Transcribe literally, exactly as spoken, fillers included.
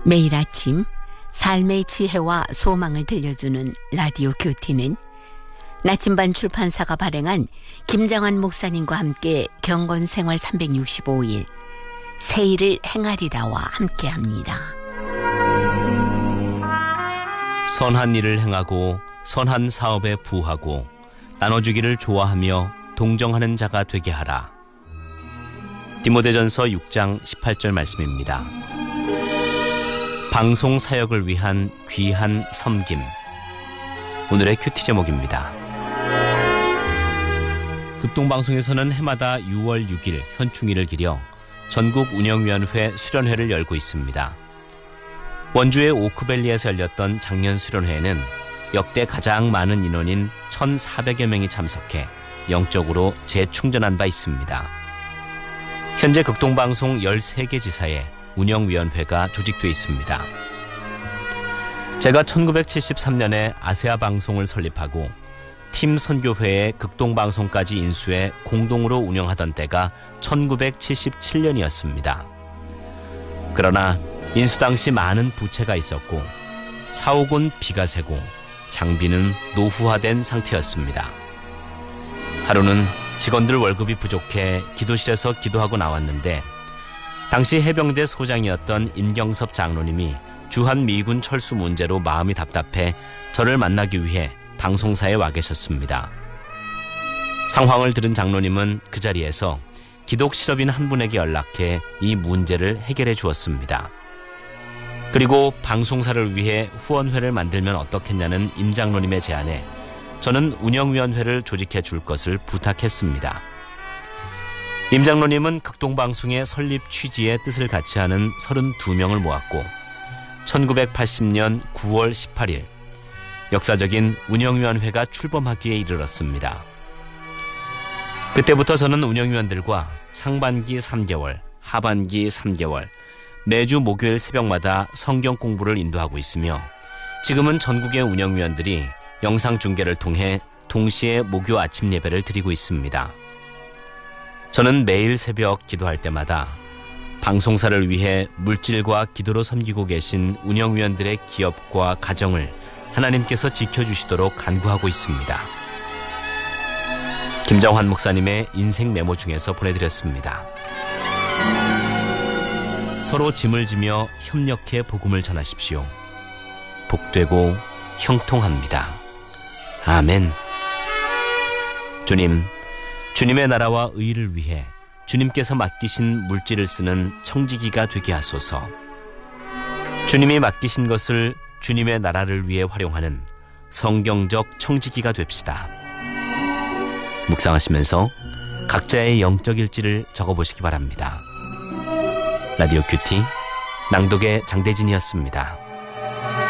매일 아침 삶의 지혜와 소망을 들려주는 라디오 큐티는 나침반 출판사가 발행한 김장환 목사님과 함께 경건생활 삼백육십오 일 새 일을 행하리라와 함께합니다. 선한 일을 행하고 선한 사업에 부하고 나눠주기를 좋아하며 동정하는 자가 되게 하라. 디모데전서 육 장 십팔 절 말씀입니다. 방송 사역을 위한 귀한 섬김. 오늘의 큐티 제목입니다. 극동방송에서는 해마다 유월 육일 현충일을 기려 전국 운영위원회 수련회를 열고 있습니다. 원주의 오크밸리에서 열렸던 작년 수련회에는 역대 가장 많은 인원인 천사백여 명이 참석해 영적으로 재충전한 바 있습니다. 현재 극동방송 열세 개 지사에 운영위원회가 조직되어 있습니다. 제가 천구백칠십삼 년에 아세아 방송을 설립하고 팀 선교회에 극동방송까지 인수해 공동으로 운영하던 때가 천구백칠십칠 년이었습니다. 그러나 인수 당시 많은 부채가 있었고 사옥은 비가 새고 장비는 노후화된 상태였습니다. 하루는 직원들 월급이 부족해 기도실에서 기도하고 나왔는데 당시 해병대 소장이었던 임경섭 장로님이 주한미군 철수 문제로 마음이 답답해 저를 만나기 위해 방송사에 와 계셨습니다. 상황을 들은 장로님은 그 자리에서 기독 실업인 한 분에게 연락해 이 문제를 해결해 주었습니다. 그리고 방송사를 위해 후원회를 만들면 어떻겠냐는 임 장로님의 제안에 저는 운영위원회를 조직해 줄 것을 부탁했습니다. 임 장로님은 극동방송의 설립 취지에 뜻을 같이 하는 서른두 명을 모았고 천구백팔십 년 구월 십팔일 역사적인 운영위원회가 출범하기에 이르렀습니다. 그때부터 저는 운영위원들과 상반기 삼 개월, 하반기 삼 개월, 매주 목요일 새벽마다 성경 공부를 인도하고 있으며 지금은 전국의 운영위원들이 영상 중계를 통해 동시에 목요 아침 예배를 드리고 있습니다. 저는 매일 새벽 기도할 때마다 방송사를 위해 물질과 기도로 섬기고 계신 운영위원들의 기업과 가정을 하나님께서 지켜주시도록 간구하고 있습니다. 김장환 목사님의 인생 메모 중에서 보내드렸습니다. 서로 짐을 지며 협력해 복음을 전하십시오. 복되고 형통합니다. 아멘. 주님, 주님의 나라와 의를 위해 주님께서 맡기신 물질을 쓰는 청지기가 되게 하소서. 주님이 맡기신 것을 주님의 나라를 위해 활용하는 성경적 청지기가 됩시다. 묵상하시면서 각자의 영적 일지를 적어보시기 바랍니다. 라디오 큐티 낭독의 장대진이었습니다.